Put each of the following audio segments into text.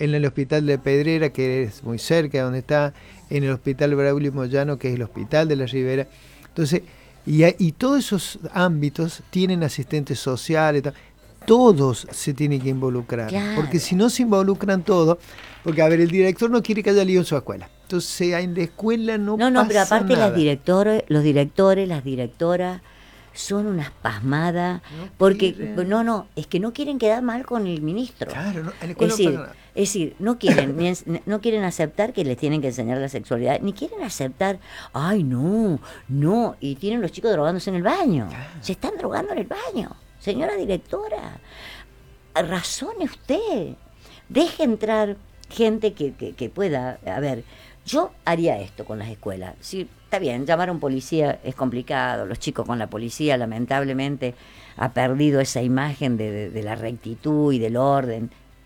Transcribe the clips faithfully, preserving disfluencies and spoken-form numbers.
en el hospital de Pedrera, que es muy cerca de donde está, en el hospital Braulio Moyano, que es el hospital de la Ribera. Entonces, y, y todos esos ámbitos tienen asistentes sociales, todos se tienen que involucrar, claro. Porque si no se involucran todos, porque a ver, el director no quiere que haya lío en su escuela, entonces en la escuela no, no, no pasa pero aparte nada. Las directores, los directores, las directoras son unas pasmadas, no porque quieren. no, no, es que no quieren quedar mal con el ministro. Claro, no, en la es decir, no es decir, no quieren, ni, no quieren aceptar que les tienen que enseñar la sexualidad, ni quieren aceptar, ay no, no, y tienen los chicos drogándose en el baño, claro. Se están drogando en el baño, señora directora, razone usted, deje entrar gente que, que, que pueda, a ver, yo haría esto con las escuelas, si está bien, llamar a un policía es complicado, los chicos con la policía lamentablemente ha perdido esa imagen de, de, de la rectitud y del orden.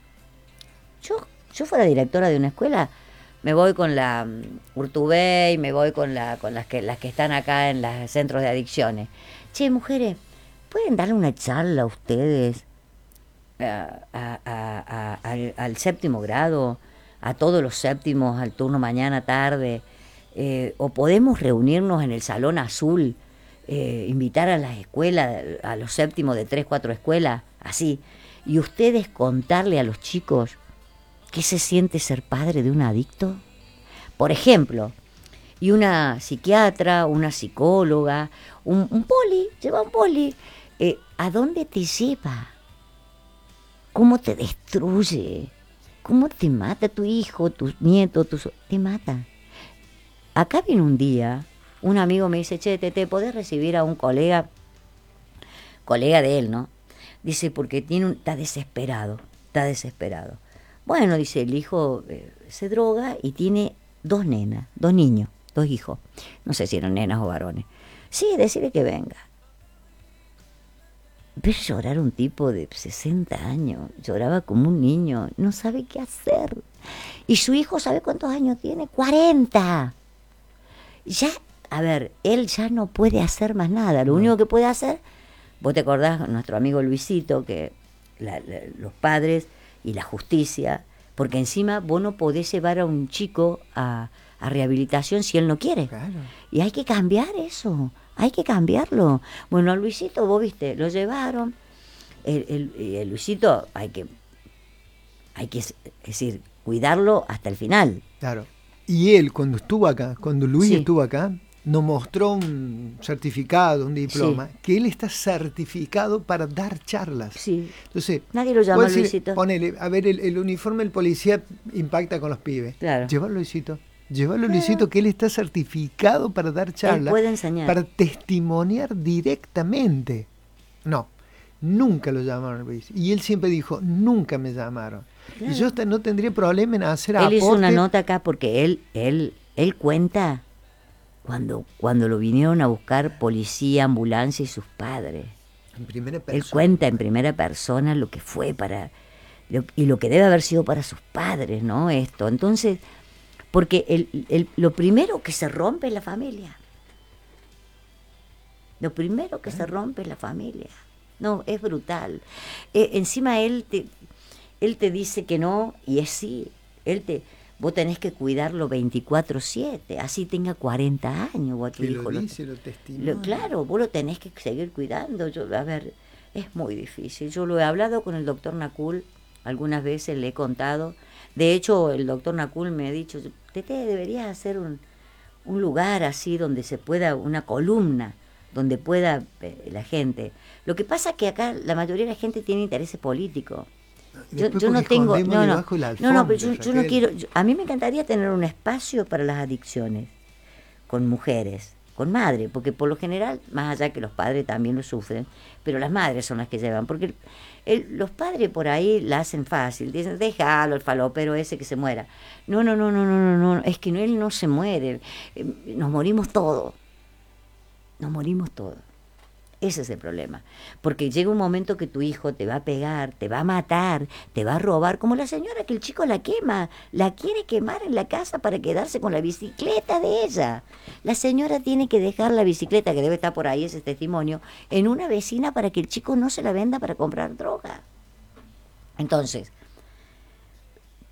Yo, yo fuera directora de una escuela, me voy con la um, Urtubey, me voy con, la, con las, que, las que están acá en los centros de adicciones. Che, mujeres, ¿pueden darle una charla a ustedes a, a, a, a, al, al séptimo grado, a todos los séptimos, al turno mañana, tarde? Eh, o podemos reunirnos en el Salón Azul, eh, invitar a las escuelas, a los séptimos de tres, cuatro escuelas, así, y ustedes contarle a los chicos qué se siente ser padre de un adicto, por ejemplo, y una psiquiatra, una psicóloga, un, un poli, lleva un poli, eh, ¿a dónde te lleva? ¿Cómo te destruye? ¿Cómo te mata tu hijo, tus nietos, tus... te mata? Acá viene un día, un amigo me dice, che, Tete, ¿podés recibir a un colega? Colega de él, ¿no? Dice, porque tiene un, está desesperado, está desesperado. Bueno, dice, el hijo eh, se droga y tiene dos nenas, dos niños, dos hijos. No sé si eran nenas o varones. Sí, decirle que venga. Ver llorar un tipo de sesenta años, lloraba como un niño, no sabe qué hacer. Y su hijo, ¿sabe cuántos años tiene? cuarenta. Ya, a ver, él ya no puede hacer más nada. Lo no. único que puede hacer, vos te acordás, nuestro amigo Luisito, que la, la, los padres y la justicia, porque encima vos no podés llevar a un chico a, a rehabilitación si él no quiere. Claro. Y hay que cambiar eso, hay que cambiarlo. Bueno, a Luisito, vos viste, lo llevaron. El, el, el Luisito hay que, hay que, es decir, cuidarlo hasta el final. Claro. Y él, cuando estuvo acá, cuando Luis sí. estuvo acá, nos mostró un certificado, un diploma, sí. que él está certificado para dar charlas. Sí. Entonces, nadie lo llama decir, Luisito. Ponele, a ver, el, el uniforme del policía impacta con los pibes. Claro. Llévalo, Luisito. Llévalo, claro. Luisito, que él está certificado para dar charlas. Él puede enseñar. Para testimoniar directamente. No, nunca lo llamaron Luis. Y él siempre dijo, nunca me llamaron. Claro. Y yo hasta no tendría problema en hacer aporte. Él hizo una nota acá porque él, él, él cuenta cuando, cuando lo vinieron a buscar policía, ambulancia y sus padres. En primera persona. Él cuenta en primera persona lo que fue para, lo, y lo que debe haber sido para sus padres, ¿no? Esto. Entonces, porque el, el, lo primero que se rompe es la familia. Lo primero que ¿Eh? se rompe es la familia. No, es brutal. Eh, encima él te... Él te dice que no, y es sí. Él te, vos tenés que cuidarlo veinticuatro siete, así tenga cuarenta años. Vos a tu que hijo lo dice, lo, lo testimonia. Lo, claro, vos lo tenés que seguir cuidando. Yo, a ver, es muy difícil. Yo lo he hablado con el doctor Nacul, algunas veces le he contado. De hecho, el doctor Nacul me ha dicho, Tete, deberías hacer un, un lugar así donde se pueda, una columna, donde pueda eh, la gente. Lo que pasa es que acá la mayoría de la gente tiene intereses políticos. Yo, yo no tengo, no, no, no, no, pero yo, yo no quiero, yo, a mí me encantaría tener un espacio para las adicciones, con mujeres, con madres, porque por lo general, más allá que los padres también lo sufren, pero las madres son las que llevan, porque el, el, los padres por ahí la hacen fácil, dicen, déjalo el falopero ese que se muera. No, no, no, no, no, no, no, es que no, él no se muere, nos morimos todos, nos morimos todos. Ese es el problema, porque llega un momento que tu hijo te va a pegar, te va a matar, te va a robar, como la señora que el chico la quema, la quiere quemar en la casa para quedarse con la bicicleta de ella. La señora tiene que dejar la bicicleta, que debe estar por ahí ese testimonio, en una vecina para que el chico no se la venda para comprar droga. Entonces,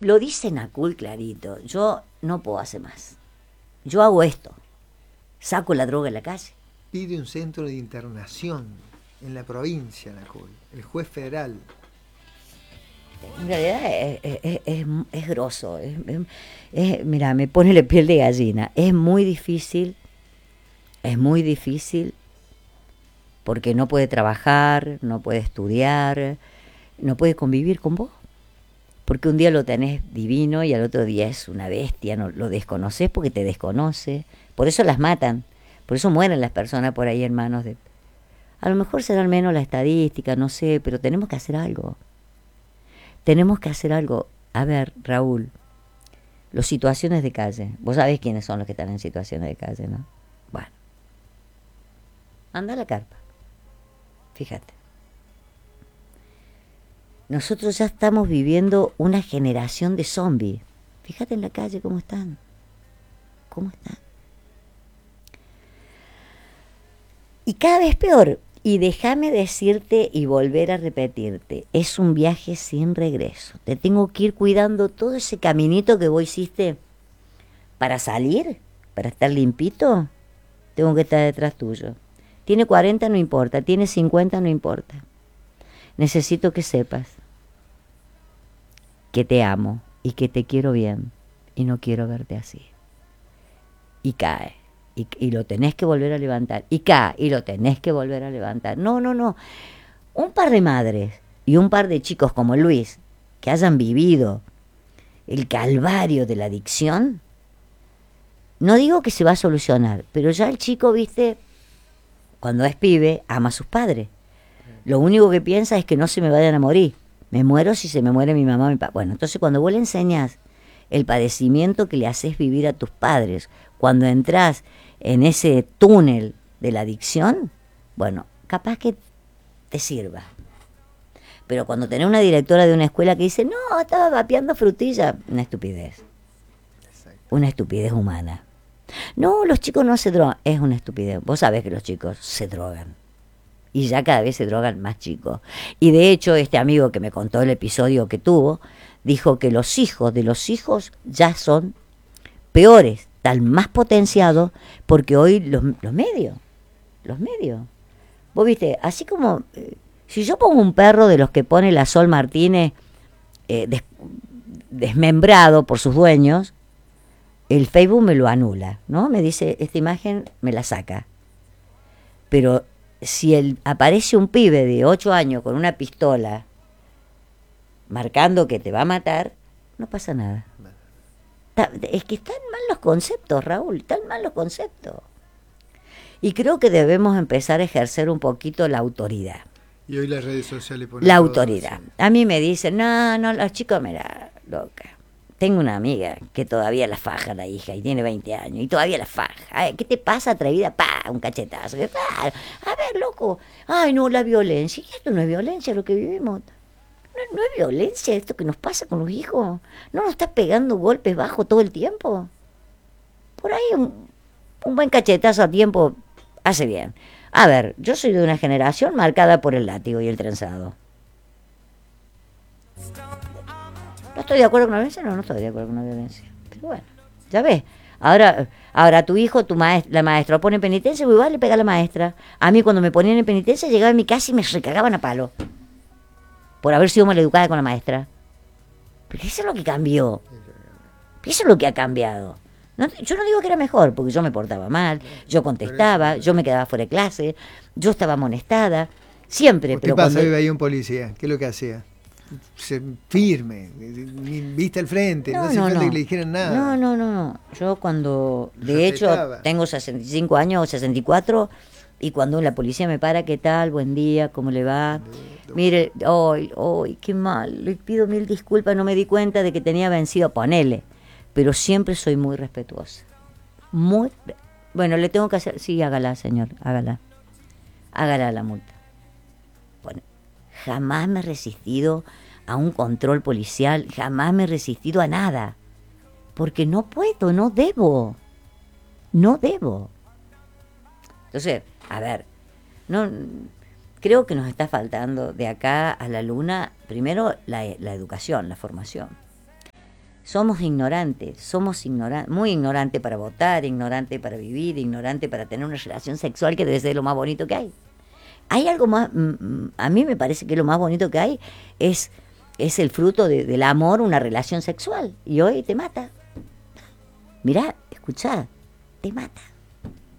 lo dice Nacul clarito, yo no puedo hacer más. Yo hago esto, saco la droga en la calle. Pide un centro de internación en la provincia, Nacul, el juez federal. En realidad es, es, es, es grosso, es, es, es, mira, me pone la piel de gallina. Es muy difícil, es muy difícil porque no puede trabajar, no puede estudiar, no puede convivir con vos. Porque un día lo tenés divino y al otro día es una bestia, no lo desconoces porque te desconoce. Por eso las matan, por eso mueren las personas por ahí en manos de... A lo mejor será al menos la estadística, no sé, pero tenemos que hacer algo. Tenemos que hacer algo. A ver, Raúl, las situaciones de calle. Vos sabés quiénes son los que están en situaciones de calle, ¿no? Bueno. Anda a la carpa. Fíjate. Nosotros ya estamos viviendo una generación de zombies. Fíjate en la calle cómo están. ¿Cómo están? Y cada vez peor. Y déjame decirte y volver a repetirte, es un viaje sin regreso. Te tengo que ir cuidando todo ese caminito que vos hiciste para salir, para estar limpito. Tengo que estar detrás tuyo. Tiene cuarenta, no importa. Tiene cincuenta, no importa. Necesito que sepas que te amo y que te quiero bien y no quiero verte así. Y cae. Y, y lo tenés que volver a levantar. Y cae. Y lo tenés que volver a levantar. No, no, no. Un par de madres y un par de chicos como Luis, que hayan vivido el calvario de la adicción, no digo que se va a solucionar, pero ya el chico, viste, cuando es pibe, ama a sus padres. Lo único que piensa es que no se me vayan a morir. Me muero si se me muere mi mamá o mi papá. Bueno, entonces cuando vos le enseñás el padecimiento que le haces vivir a tus padres, cuando entras en ese túnel de la adicción, bueno, capaz que te sirva. Pero cuando tenés una directora de una escuela que dice, no, estaba vapeando frutilla, una estupidez. Una estupidez humana. No, los chicos no se drogan, es una estupidez. Vos sabés que los chicos se drogan. Y ya cada vez se drogan más chicos. Y de hecho, este amigo que me contó el episodio que tuvo, dijo que los hijos de los hijos ya son peores, están más potenciados, porque hoy los, los medios, los medios. Vos viste, así como, eh, si yo pongo un perro de los que pone la Sol Martínez eh, des, desmembrado por sus dueños, el Facebook me lo anula, ¿no? Me dice, esta imagen me la saca. Pero si el, aparece un pibe de ocho años con una pistola marcando que te va a matar, no pasa nada. Es que están mal los conceptos, Raúl, están mal los conceptos. Y creo que debemos empezar a ejercer un poquito la autoridad. Y hoy las redes sociales ponen la autoridad. Así. A mí me dicen, no, no, los chicos, mira, loca. Tengo una amiga que todavía la faja la hija y tiene veinte años y todavía la faja. Ay, ¿qué te pasa, atrevida? Pa, un cachetazo. Pa, a ver, loco. Ay, no, la violencia. Y esto no es violencia lo que vivimos. No, no es violencia esto que nos pasa con los hijos. No nos estás pegando golpes bajos todo el tiempo. Por ahí un, un buen cachetazo a tiempo hace bien. A ver, yo soy de una generación marcada por el látigo y el trenzado. ¿No estoy de acuerdo con la violencia? No, no estoy de acuerdo con la violencia. Pero bueno, ya ves. Ahora, ahora tu hijo, tu maestra, la maestra lo pone en penitencia, pues igual le pega a la maestra. A mí cuando me ponían en penitencia llegaba a mi casa y me recagaban a palo. Por haber sido maleducada con la maestra. Pero eso es lo que cambió. Eso es lo que ha cambiado. No, yo no digo que era mejor, porque yo me portaba mal, yo contestaba, yo me quedaba fuera de clase, yo estaba amonestada, siempre. ¿Qué pero pasa? cuando... Hoy veía un policía, ¿qué es lo que hacía? Se, firme, vista al frente, no, no hace no, falta no. que le dijeran nada. No, no, no, no. Yo cuando, de hecho, tengo sesenta y cinco años o sesenta y cuatro, y cuando la policía me para, ¿qué tal? Buen día, ¿cómo le va? Mire, hoy, hoy, qué mal, le pido mil disculpas, no me di cuenta de que tenía vencido, ponele. Pero siempre soy muy respetuosa. Muy, bueno, le tengo que hacer, sí, hágala, señor, hágala. Hágala la multa. Bueno, jamás me he resistido a un control policial, jamás me he resistido a nada. Porque no puedo, no debo. No debo. Entonces, a ver, no, creo que nos está faltando de acá a la luna, primero la, la educación, la formación. somos ignorantes, somos ignorantes, muy ignorantes para votar, ignorantes para vivir, ignorantes para tener una relación sexual que debe ser lo más bonito que hay. Hay algo más, a mí me parece que lo más bonito que hay es, es el fruto de, del amor, una relación sexual, y hoy te mata. Mirá, escuchá, te mata.